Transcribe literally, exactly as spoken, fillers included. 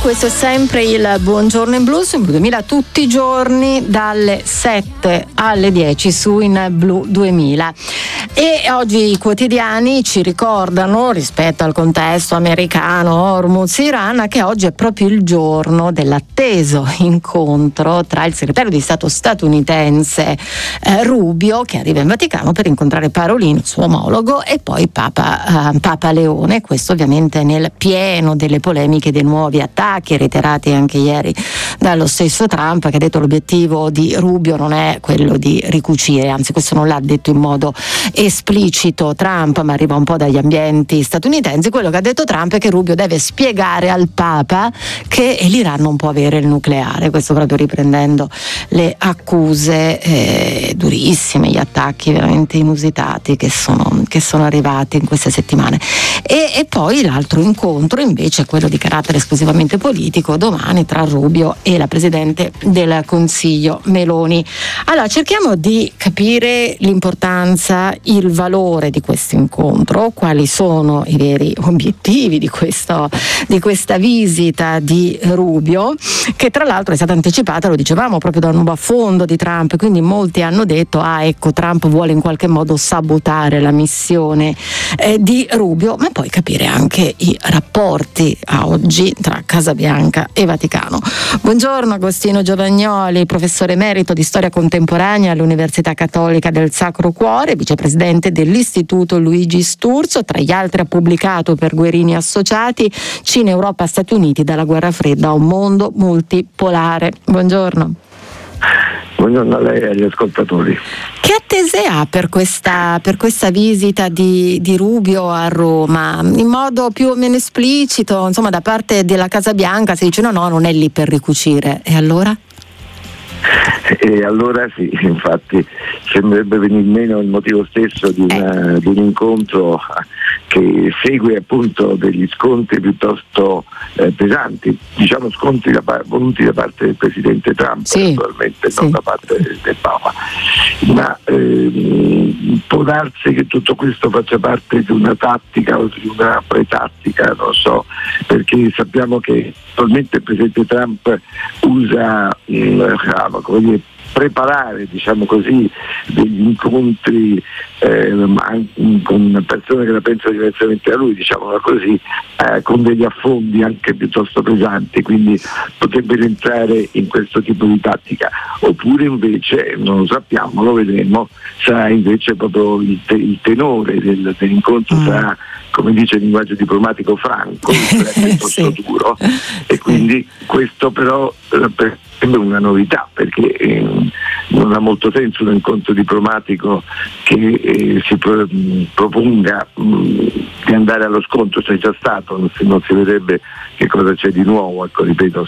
questo è sempre il Buongiorno in Blu su Blu duemila tutti i giorni dalle sette alle dieci su In Blu duemila. E oggi i quotidiani ci ricordano, rispetto al contesto americano, Hormuz-Iran, che oggi è proprio il giorno dell'atteso incontro tra il segretario di Stato statunitense eh, Rubio, che arriva in Vaticano per incontrare Parolin, suo omologo, e poi Papa, eh, Papa Leone. Questo ovviamente nel pieno delle polemiche dei nuovi attacchi reiterati anche ieri dallo stesso Trump, che ha detto l'obiettivo di Rubio non è quello di ricucire, anzi questo non l'ha detto in modo esplicito Trump, ma arriva un po' dagli ambienti statunitensi. Quello che ha detto Trump è che Rubio deve spiegare al Papa che l'Iran non può avere il nucleare, questo proprio riprendendo le accuse eh, durissime, gli attacchi veramente inusitati che sono, che sono arrivati in queste settimane. E, e poi l'altro incontro invece è quello di carattere esclusivamente politico, domani, tra Rubio e la Presidente del Consiglio Meloni. Allora, cerchiamo di capire l'importanza, il valore di questo incontro, quali sono i veri obiettivi di, questo, di questa visita di Rubio, che tra l'altro è stata anticipata, lo dicevamo, proprio da un nuovo affondo di Trump, quindi molti hanno detto ah ecco, Trump vuole in qualche modo sabotare la missione eh, di Rubio, ma poi capire anche i rapporti a oggi tra Casa Bianca e Vaticano. Buongiorno Agostino Giovagnoli, professore emerito di storia contemporanea all'Università Cattolica del Sacro Cuore, vicepresidente dell'Istituto Luigi Sturzo, tra gli altri ha pubblicato per Guerini Associati Cina, Europa, Stati Uniti, dalla guerra fredda a un mondo multipolare. Buongiorno. Buongiorno a lei e agli ascoltatori. Che attese ha per questa, per questa visita di, di Rubio a Roma? In modo più o meno esplicito, insomma, da parte della Casa Bianca si dice no, no, non è lì per ricucire. E allora? E allora sì, infatti sembrerebbe venir meno il motivo stesso di, una, di un incontro che segue appunto degli scontri piuttosto eh, pesanti, diciamo scontri da, voluti da parte del Presidente Trump, sì, naturalmente sì, non da parte del, del Papa, ma eh, può darsi che tutto questo faccia parte di una tattica o di una pretattica, non so, perché sappiamo che attualmente il Presidente Trump usa mh, come dire, preparare, diciamo così, degli incontri eh, con persone che la pensano diversamente da lui, diciamola così, eh, con degli affondi anche piuttosto pesanti, quindi potrebbe rientrare in questo tipo di tattica, oppure invece, non lo sappiamo, lo vedremo, sarà invece proprio il, te- il tenore del, dell'incontro, mm. sarà, come dice il linguaggio diplomatico, franco, piuttosto sì, duro, e quindi questo però eh, sembra una novità, perché eh, non ha molto senso un incontro diplomatico che eh, si pro- proponga mh, di andare allo scontro, c'è già stato, non si, non si vedrebbe che cosa c'è di nuovo, ecco, ripeto,